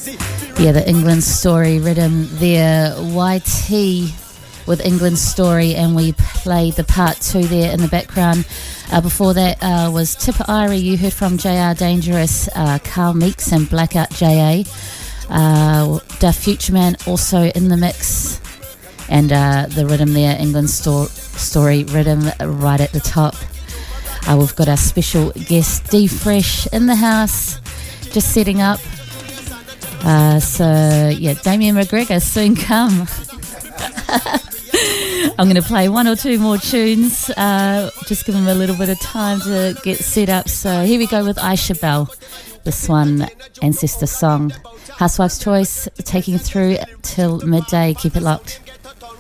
Yeah, the England Story rhythm there. YT with England Story, and we played the part 2 there in the background. Before that was Tipperary. You heard from JR Dangerous, Carl Meeks and Blackout JA. Da Future Man also in the mix. And the rhythm there, England Story rhythm right at the top. We've got our special guest, D Fresh, in the house, just setting up. So, yeah, Damien McGregor, soon come. I'm going to play one or two more tunes, just give him a little bit of time to get set up. So here we go with Aisha Bell, this one, Ancestor Song. Housewife's Choice, taking through till midday. Keep it locked.